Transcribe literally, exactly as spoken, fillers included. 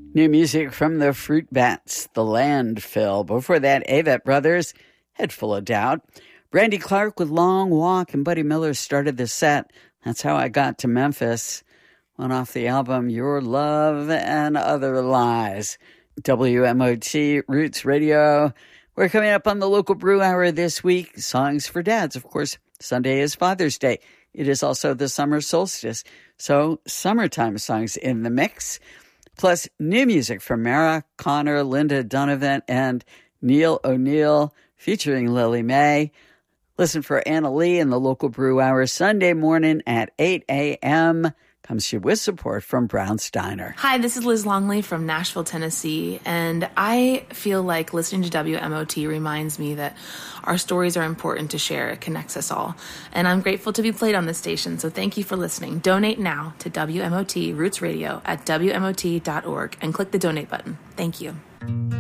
New music from the Fruit Bats, The Landfill. Before that, Avett Brothers, Head Full of Doubt. Brandy Clark with Long Walk, and Buddy Miller started the set. That's How I Got to Memphis. One off the album Your Love and Other Lies. W M O T Roots Radio. We're coming up on the local brew hour this week. Songs for dads. Of course, Sunday is Father's Day. It is also the summer solstice. So summertime songs in the mix. Plus new music from Mara Connor, Linda Donovan, and Neil O'Neill featuring Lily May. Listen for Anna Lee in the local brew hour Sunday morning at eight a.m. Comes to you with support from Brown's Diner. Hi, this is Liz Longley from Nashville, Tennessee, and I feel like listening to W M O T reminds me that our stories are important to share. It connects us all, and I'm grateful to be played on this station, so thank you for listening. Donate now to W M O T Roots Radio at W M O T dot org and click the donate button. Thank you.